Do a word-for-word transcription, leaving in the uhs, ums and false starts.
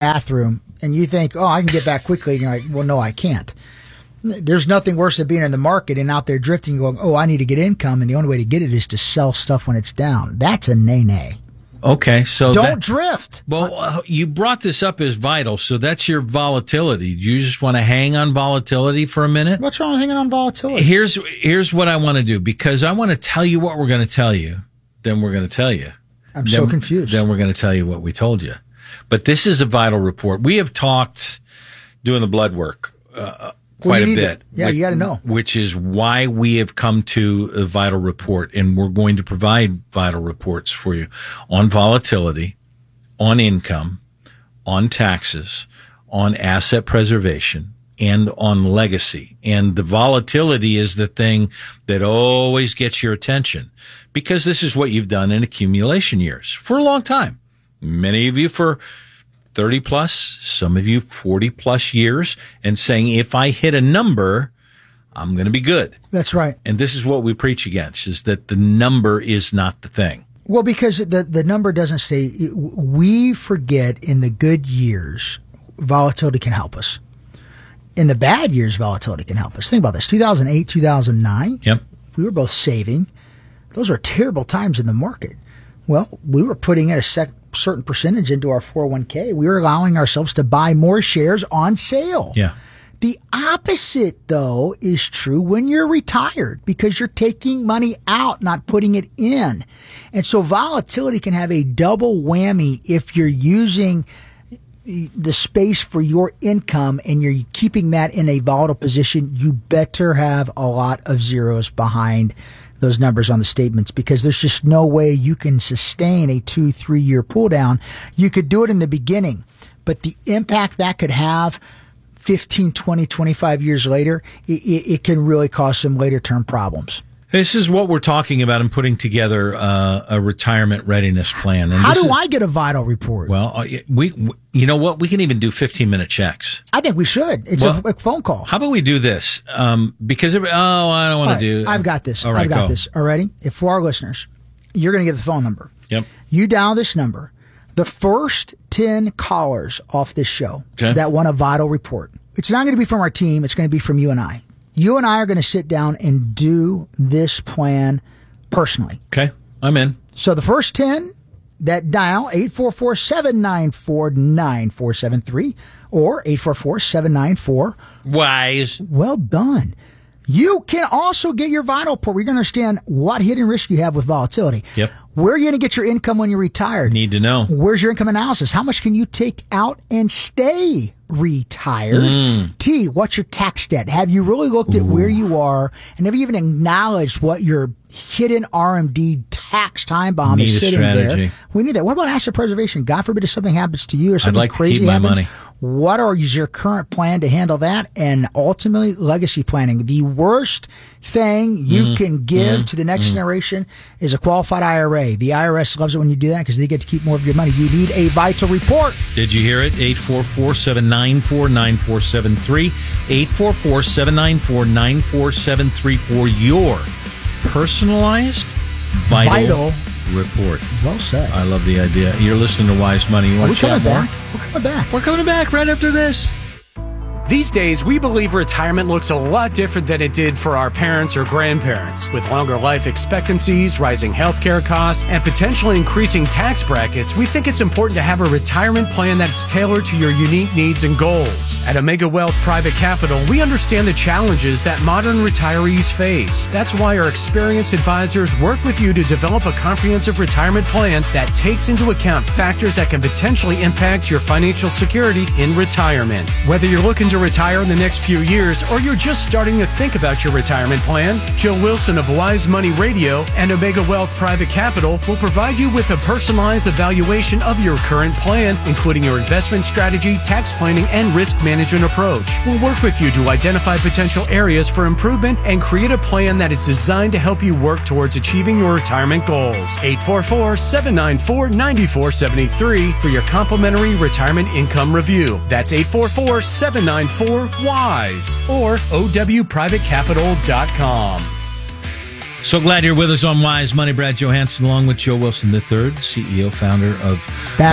bathroom and you think, oh, I can get back quickly. And you're like, well, no, I can't. There's nothing worse than being in the market and out there drifting going, oh, I need to get income. And the only way to get it is to sell stuff when it's down. That's a nay-nay. Okay, so don't that, drift. Well, uh, you brought this up as vital, so that's your volatility. Do you just want to hang on volatility for a minute? What's wrong with hanging on volatility? Here's here's what I want to do, because I want to tell you what we're going to tell you. Then we're going to tell you. I'm then, so confused. Then we're going to tell you what we told you. But this is a vital report. We have talked doing the blood work uh, quite well, a bit. To, yeah, which, you got to know. Which is why we have come to a vital report, and we're going to provide vital reports for you on volatility, on income, on taxes, on asset preservation, and on legacy. And the volatility is the thing that always gets your attention, because this is what you've done in accumulation years for a long time. Many of you for thirty plus, some of you forty plus years, and saying, if I hit a number, I'm going to be good. That's right. And this is what we preach against, is that the number is not the thing. Well, because the, the number doesn't say, we forget in the good years, volatility can help us. In the bad years, volatility can help us. Think about this. two thousand eight, two thousand nine, yep. We were both saving. Those were terrible times in the market. Well, we were putting in a sec- certain percentage into our four oh one k. We were allowing ourselves to buy more shares on sale. Yeah. The opposite, though, is true when you're retired, because you're taking money out, not putting it in. And so volatility can have a double whammy if you're using the space for your income and you're keeping that in a volatile position. You better have a lot of zeros behind those numbers on the statements, because there's just no way you can sustain a two, three year pull down. You could do it in the beginning, but the impact that could have fifteen, twenty, twenty-five years later, it, it, it can really cause some later term problems. This is what we're talking about in putting together uh, a retirement readiness plan. And How do is, I get a vital report? Well, we, we, you know what? We can even do fifteen minute checks. I think we should. It's well, a, a phone call. How about we do this? Um, because, every, oh, I don't want right, to do. I've got this. All right, I've got go. this. All righty. If for our listeners, you're going to get the phone number. Yep. You dial this number. The first ten callers off this show okay. that want a vital report. It's not going to be from our team. It's going to be from you and I. You and I are going to sit down and do this plan personally. Okay, I'm in. So the first ten that dial eight four four, seven nine four, nine four seven three or eight four four, seven nine four WISE. Well done. You can also get your vital report. We're going to understand what hidden risk you have with volatility. Yep. Where are you going to get your income when you're retired? Need to know. Where's your income analysis? How much can you take out and stay retired? Mm. T, what's your tax debt? Have you really looked at Ooh. Where you are, and have you even acknowledged what your hidden R M D tax time bomb need is sitting strategy. there? We need that. What about asset preservation? God forbid if something happens to you or something I'd like crazy to keep my happens. Money. What are your current plan to handle that? And ultimately, legacy planning. The worst thing you mm-hmm. can give mm-hmm. to the next mm-hmm. generation is a qualified I R A. The I R S loves it when you do that because they get to keep more of your money. You need a vital report. Did you hear it? eight four four, seven nine four, nine four seven three. eight four four, seven nine four, nine four seven three for your personalized vital, vital report. Well said. I love the idea. You're listening to Wise Money. You want to chat more? Back? We're coming back. We're coming back right after this. These days, we believe retirement looks a lot different than it did for our parents or grandparents. With longer life expectancies, rising healthcare costs, and potentially increasing tax brackets, we think it's important to have a retirement plan that's tailored to your unique needs and goals. At Omega Wealth Private Capital, we understand the challenges that modern retirees face. That's why our experienced advisors work with you to develop a comprehensive retirement plan that takes into account factors that can potentially impact your financial security in retirement. Whether you're looking to retire in the next few years or you're just starting to think about your retirement plan, Joe Wilson of Wise Money Radio and Omega Wealth Private Capital will provide you with a personalized evaluation of your current plan, including your investment strategy, tax planning, and risk management approach. We'll work with you to identify potential areas for improvement and create a plan that is designed to help you work towards achieving your retirement goals. eight four four, seven nine four, nine four seven three for your complimentary retirement income review. That's eight four four, seven nine four, WISE or O W private capital dot com. So glad you're with us on Wise Money. Brad Johansson along with Joe Wilson the third, C E O, founder of